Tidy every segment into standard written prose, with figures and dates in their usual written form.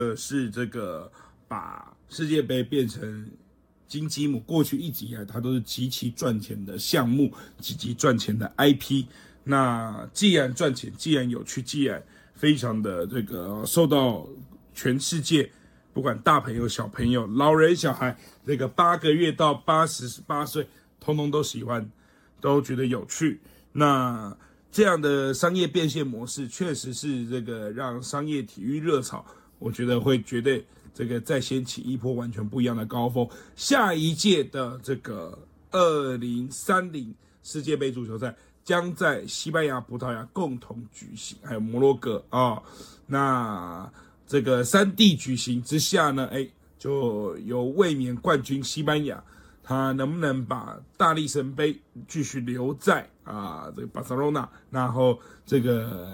是这个把世界杯变成金鸡母，过去一直以来它都是极其赚钱的项目，极其赚钱的 IP。那既然赚钱，既然有趣，既然非常的这个受到全世界不管大朋友、小朋友、老人、小孩，这个8个月到88岁，通通都喜欢，都觉得有趣。那这样的商业变现模式，确实是这个让商业体育热潮，我觉得会绝对这个再掀起一波完全不一样的高峰。下一届的这个2030世界杯足球赛将在西班牙、葡萄牙共同举行，还有摩洛哥啊。那这个3地举行之下呢，就有卫冕冠军西班牙，他能不能把大力神杯继续留在这个巴塞罗那，然后这个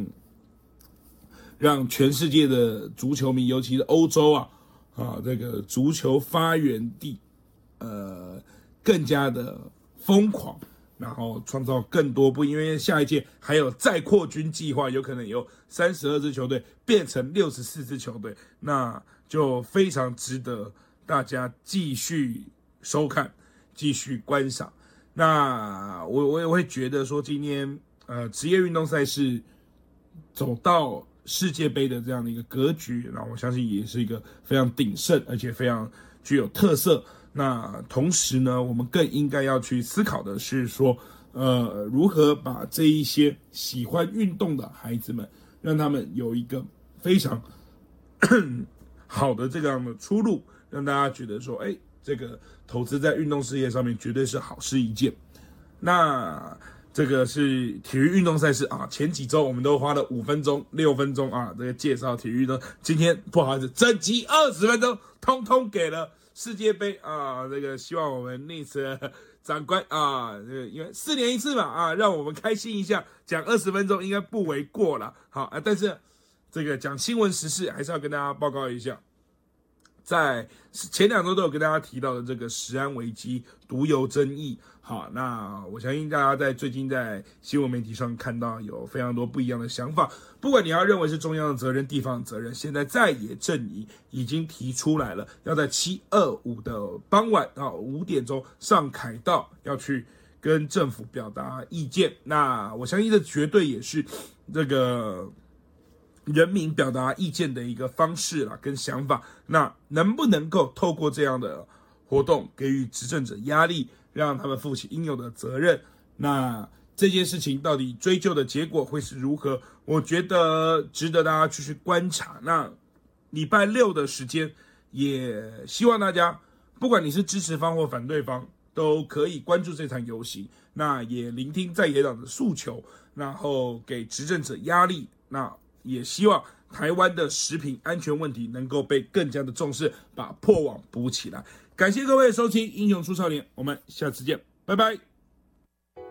让全世界的足球迷，尤其是欧洲这个足球发源地，更加的疯狂，然后创造更多不，因为下一届还有再扩军计划，有可能由32支球队变成64支球队，那就非常值得大家继续收看，继续观赏。那我也会觉得说，今天职业运动赛事走到世界杯的这样的一个格局，那我相信也是一个非常鼎盛，而且非常具有特色。那同时呢，我们更应该要去思考的是说，如何把这一些喜欢运动的孩子们，让他们有一个非常好的这样的出路，让大家觉得说，这个投资在运动事业上面绝对是好事一件。那这个是体育运动赛事前几周我们都花了5分钟、6分钟这个介绍体育运动，今天不好意思，整集20分钟，通通给了世界杯这个希望我们那次长官因为4年一次嘛让我们开心一下，讲20分钟应该不为过了。好但是这个讲新闻时事还是要跟大家报告一下，在前2周都有跟大家提到的这个食安危机、毒油争议。好，那我相信大家在最近在新闻媒体上看到有非常多不一样的想法，不管你要认为是中央的责任、地方的责任，现在在野阵营已经提出来了，要在7/25的傍晚5点钟上凯道，要去跟政府表达意见。那我相信这绝对也是这个人民表达意见的一个方式啦，跟想法。那能不能够透过这样的活动给予执政者压力，让他们负起应有的责任？那这件事情到底追究的结果会是如何？我觉得值得大家继续观察。那礼拜6的时间，也希望大家不管你是支持方或反对方，都可以关注这场游行，那也聆听在野党的诉求，然后给执政者压力。那也希望台湾的食品安全问题能够被更加的重视，把破网补起来。感谢各位的收听《英雄出少年》，我们下次见，拜拜。